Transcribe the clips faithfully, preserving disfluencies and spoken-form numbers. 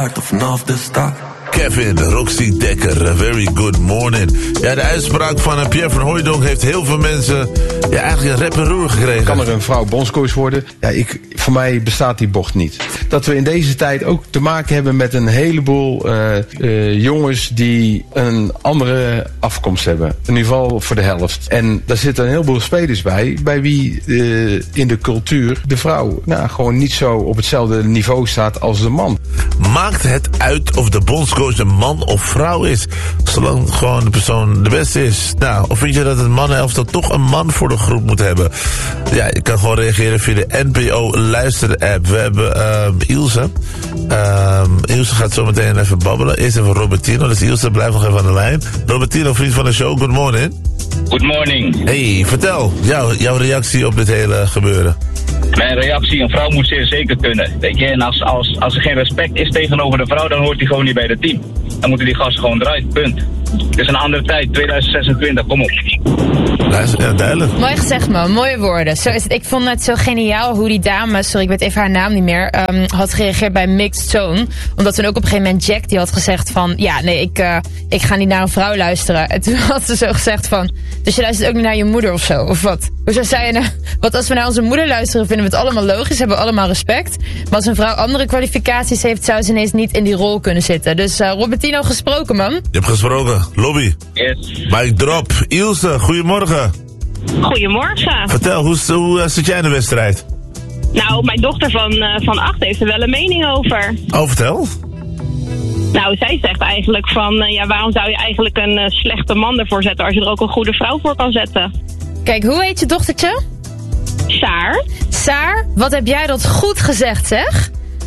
start of vanaf de start. Kevin, Roxy Dekker, a very good morning. Ja, de uitspraak van Pierre van Hooijdonk heeft heel veel mensen ja, eigenlijk een rep en roer gekregen. Kan er een vrouw bondscoach worden? Ja, ik, voor mij bestaat die bocht niet. Dat we in deze tijd ook te maken hebben met een heleboel uh, uh, jongens die een andere afkomst hebben. In ieder geval voor de helft. En daar zitten een heleboel spelers bij, bij wie uh, in de cultuur de vrouw nou, gewoon niet zo op hetzelfde niveau staat als de man. Maakt het uit of de bondscoach een man of vrouw is, zolang gewoon de persoon de beste is? Nou, of vind je dat het mannenelftal toch een man voor de groep moet hebben? Ja, je kan gewoon reageren via de N P O luister-app. We hebben uh, Ilse. Uh, Ilse gaat zo meteen even babbelen. Eerst even Robertino, dus Ilse blijft nog even aan de lijn. Robertino, vriend van de show, good morning. Good morning. Hey, vertel, jou, jouw reactie op dit hele gebeuren. Mijn reactie, een vrouw moet zeer zeker kunnen. Weet je, en als, als, als er geen respect is tegenover de vrouw, dan hoort hij gewoon niet bij het team. Dan moeten die gasten gewoon eruit, punt. Het is een andere tijd, twintig zesentwintig, kom op. Ja, duidelijk. Mooi gezegd, man. Mooie woorden. Zo is het. Ik vond het zo geniaal hoe die dame, sorry, ik weet even haar naam niet meer, um, had gereageerd bij Mixed Zone. Omdat toen ook op een gegeven moment Jack, die had gezegd van, ja, nee, ik, uh, ik ga niet naar een vrouw luisteren. En toen had ze zo gezegd van, dus je luistert ook niet naar je moeder of zo, of wat? Hoezo zei je nou, want als we naar onze moeder luisteren, vinden we het allemaal logisch, hebben we allemaal respect. Maar als een vrouw andere kwalificaties heeft, zou ze ineens niet in die rol kunnen zitten. Dus uh, Robertino, gesproken, man. Je hebt gesproken. Lobby. Yes. Mike Drop. Ilse, goedemorgen. Goedemorgen. Vertel, hoe, hoe uh, zit jij in de wedstrijd? Nou, mijn dochter van, uh, van acht heeft er wel een mening over. Oh, vertel. Nou, zij zegt eigenlijk van, uh, ja, waarom zou je eigenlijk een uh, slechte man ervoor zetten als je er ook een goede vrouw voor kan zetten? Kijk, hoe heet je dochtertje? Saar. Saar, wat heb jij dat goed gezegd, zeg?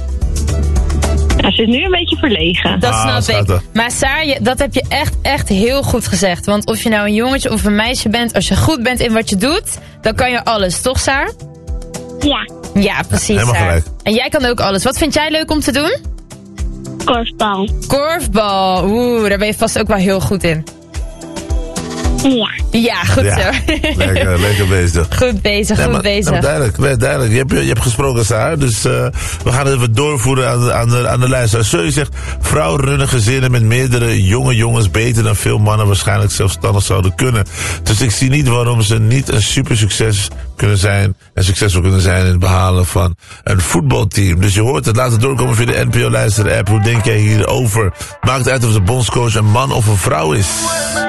Nou, ze is nu een beetje verlegen. Dat Ah, snap schatten. ik. Maar Saar, je, dat heb je echt, echt heel goed gezegd. Want of je nou een jongetje of een meisje bent, als je goed bent in wat je doet, dan kan je alles, toch Saar? Ja, Ja, precies, helemaal Saar. gelijk. En jij kan ook alles. Wat vind jij leuk om te doen? korfbal. Korfbal. Oeh, daar ben je vast ook wel heel goed in. Ja. Ja, goed Ja, zo. lekker, lekker bezig. Goed bezig, Nee, goed maar, bezig. nou, duidelijk, nee, duidelijk. Je hebt, je hebt gesproken, Saar. Dus uh, we gaan het even doorvoeren aan de, aan de, aan de luisteraar. Zo, je zegt, vrouwen runnen gezinnen met meerdere jonge jongens beter dan veel mannen waarschijnlijk zelfstandig zouden kunnen. Dus ik zie niet waarom ze niet een super succes kunnen zijn en succesvol kunnen zijn in het behalen van een voetbalteam. Dus je hoort het, laat het doorkomen via de N P O luister app. Hoe denk jij hierover? Maakt het uit of de bondscoach een man of een vrouw is?